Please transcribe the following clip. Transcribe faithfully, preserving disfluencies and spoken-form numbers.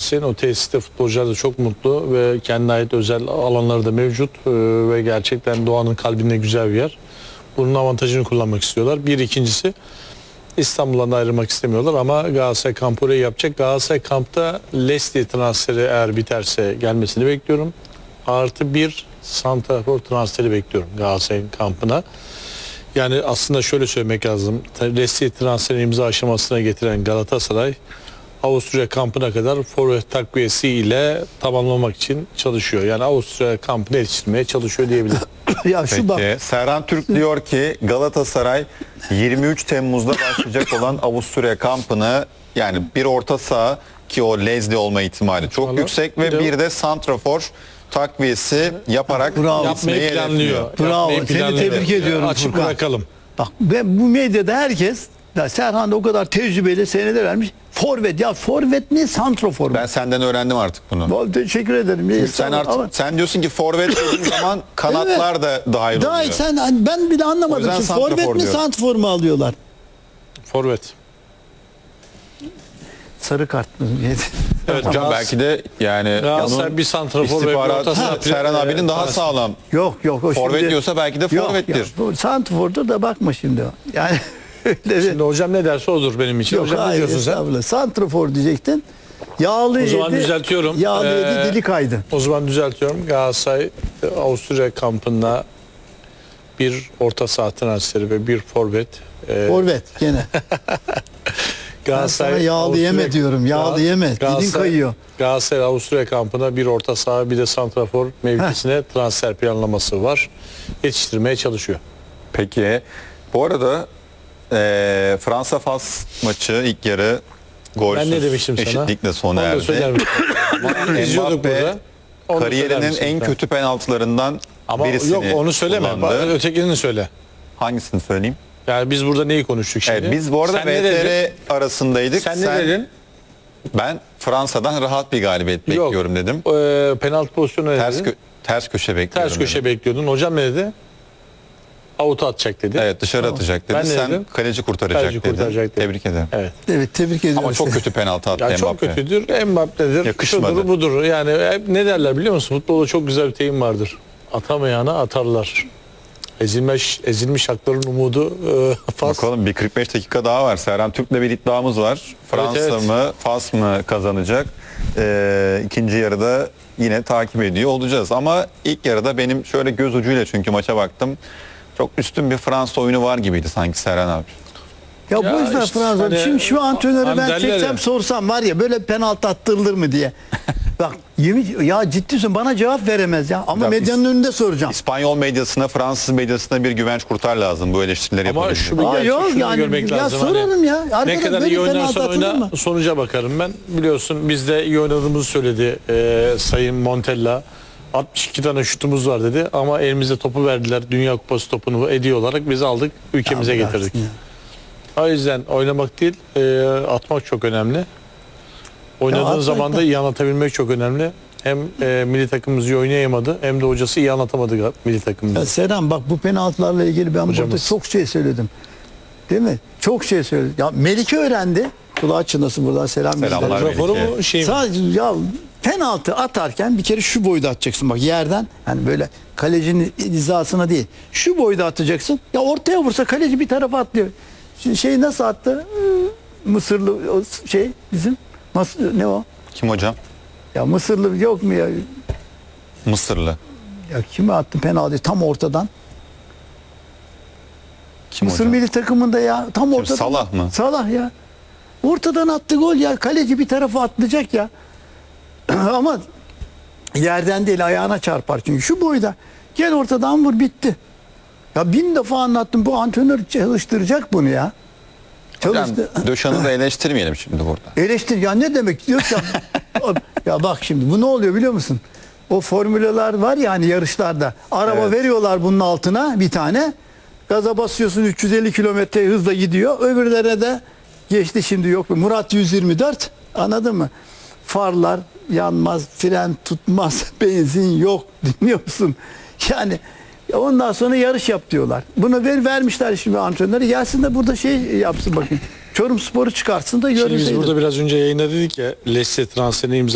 tesisin. O tesiste futbolcular da çok mutlu ve kendine ait özel alanları da mevcut e, ve gerçekten doğanın kalbinde güzel bir yer. Bunun avantajını kullanmak istiyorlar. Bir ikincisi İstanbul'dan da ayrılmak istemiyorlar ama Galatasaray kampı orayı yapacak. Galatasaray kampta Leslie transferi eğer biterse gelmesini bekliyorum. Artı bir santrafor transferi bekliyorum Galatasaray'ın kampına. Yani aslında şöyle söylemek lazım. Leslie transferi imza aşamasına getiren Galatasaray Avusturya kampına kadar forvet takviyesi ile tamamlamak için çalışıyor. Yani Avusturya kampını yetiştirmeye çalışıyor diyebilirim. Ya şu Peki, bak. Serhan Türk diyor ki Galatasaray yirmi üç Temmuz'da başlayacak olan Avusturya kampını, yani bir orta saha ki o Leslie olma ihtimali çok Vallahi yüksek ve bir de- bir de santrafor takviyesi yaparak Bravo. gitmeyi Yapmayı planlıyor. hedefliyor. Bravo, Yapmayı seni planlıyor. tebrik ediyorum Açık Furkan. bırakalım. Bak ben bu medyada herkes, ya Serhan da o kadar tecrübeli seneler vermiş. Forvet ya, forvet ne, santrafor mu? Ben senden öğrendim artık bunu. Vallahi teşekkür ederim. Sen artık Ama- sen diyorsun ki forvet dediğin zaman kanatlar da dahil Daha oluyor. sen hani ben bile O anlamadım. yüzden Şimdi santrafor forvet mi, diyorum. santrafor mu alıyorlar? Forvet. Sarı kart mı? Evet, Hocam Galatasaray- belki de yani Galatasaray onun bir santrafor ve bir orta istihbaratı saha- Serhan abinin daha e, sağlam. Yok yok. O Forvet şimdi- diyorsa belki de Yok, forvettir. yok. Bu santrafordur da bakma şimdi o. Yani öyle Şimdi hocam ne derse odur benim için. yok, Hocam ne hayır, diyorsun sen? estağfurullah. Santrafor diyecektin. Yağlı O zaman yedi, düzeltiyorum. Yağlı Ee, yedi, dili kaydı. O zaman düzeltiyorum. Galatasaray Avusturya kampında bir orta saha transferi ve bir forvet. e, Forvet gene. Ben sana yağlı yeme diyorum. Yağlı yeme. Dilin Galatasaray- kayıyor. Galatasaray Avusturya kampına bir orta saha bir de santrafor mevkisine transfer planlaması var. Yetiştirmeye çalışıyor. Peki bu arada eee Fransa-Fas maçı ilk yarı golsüz Ben ne demiştim sana? eşitlikle sona Onu da söyler erdi. misin? İzliyorduk Mbappe burada. Onu söyler kariyerinin misin en lütfen? kötü penaltılarından Ama birisini yok onu söyleme. kullandı. Ba- Ötekini söyle. Hangisini söyleyeyim? Yani biz burada neyi konuştuk şimdi? Evet, biz bu arada Sen ne V T dedin? R arasındaydık. Sen ne dedin? Ben Fransa'dan rahat bir galibiyet Yok. bekliyorum dedim. Ee, penaltı pozisyonu ne Ters, dedin? kö- ters köşe bekliyorum. Ters köşe dedim. bekliyordun. Hocam ne dedi? Avuta atacak dedi. Evet, dışarı atacak dedi. Ben ne Sen dedim? kaleci kurtaracak Kaleci dedin. kurtaracak dedim. Tebrik ederim. Evet. Evet, tebrik ediyorum. Ama çok seni. kötü penaltı attı Ya Mbappe. çok kötüdür. Mbappe'dir. Yakışmadı. Şudur budur. Yani hep ne derler biliyor musun? Futbolda çok güzel bir deyim vardır. Atamayana atarlar. Ezilmiş, ezilmiş hakların umudu e, Fas. Bakalım, bir kırk beş dakika daha var. Serhan Türk'le bir iddiamız var. Fransa evet. mı, Fas mı kazanacak? Ee, ikinci yarıda yine takip ediyor olacağız. Ama ilk yarıda benim şöyle göz ucuyla, çünkü maça baktım, çok üstün bir Fransa oyunu var gibiydi sanki Serhan abi. Ya, Ya bu yüzden işte Fransa hani- şimdi şu antrenörü hani ben derler çeksem ya. sorsam var ya, böyle penaltı attırılır mı diye. Bak yemin ya, ciddisin, bana cevap veremez ya. Ama Ya medyanın önünde soracağım. İspanyol medyasına, Fransız medyasına bir Güvenç Kurtar lazım bu eleştirileri Ama yapabilecek. şu bir Aa, gerçek, yok şunu yani, görmek ya lazım. sorarım Hani ya. Arkadaş, ne kadar böyle iyi penaltı oynarsan atılır oyna mı? sonuca bakarım ben. Biliyorsun biz de iyi oynadığımızı söyledi e, Sayın Montella. altmış iki tane şutumuz var dedi ama elimize topu verdiler. Dünya Kupası topunu hediye olarak biz aldık, ülkemize Ya getirdik. bıraksın O yüzden oynamak değil, e, atmak çok önemli. Oynadığın atmak zaman da da- iyi anlatabilmek çok önemli. Hem e, milli takımımız iyi oynayamadı hem de hocası iyi anlatamadı ga- milli takımımızı. Ya Serhan, bak bu penaltılarla ilgili ben burada Hocamız. çok şey söyledim. Değil mi? Çok şey söyledim. Ya Melike öğrendi. Kulağı çınlasın, buradan selam Selamlar. gönderiyorum. Raporu Melike. mu şey mi? Sadece ya penaltı atarken bir kere şu boyda atacaksın, bak yerden, yani böyle kalecinin hizasına değil, şu boyda atacaksın. Ya ortaya vursa kaleci bir tarafa atlıyor. Şimdi şey nasıl attı? Mısırlı o şey bizim Mas- ne o? Kim hocam? Ya Mısırlı yok mu ya? Mısırlı. Ya kime attı penaltı tam ortadan? Kim Mısır hocam? milli takımında ya tam ortadan. Salah mı? Salah ya. Ortadan attı gol ya. Kaleci bir tarafa atlayacak ya. Ama yerden değil, ayağına çarpar çünkü şu boyda. Gel ortadan vur, bitti. Ya bin defa anlattım, bu antrenör çalıştıracak bunu ya. Hocam, Çalıştı. Döşan'ı da eleştirmeyelim şimdi burada. Eleştir ya, ne demek diyor ya. Ya bak şimdi bu ne oluyor biliyor musun? O formüleler var ya hani yarışlarda. Araba Evet. veriyorlar bunun altına bir tane. Gaza basıyorsun, üç yüz elli kilometre hızla gidiyor. Öbürlerine de geçti şimdi, yok. Murat yüz yirmi dört, anladın mı? Farlar yanmaz, fren tutmaz, benzin yok, dinliyor musun? Yani ondan sonra yarış yap diyorlar. Bunu ver, vermişler şimdi antrenörü. Gelsin de burada şey yapsın bakayım. Çorumspor'u çıkartsın da Şimdi biz görürseydim. burada biraz önce yayında dedik ya Leslie transferini imza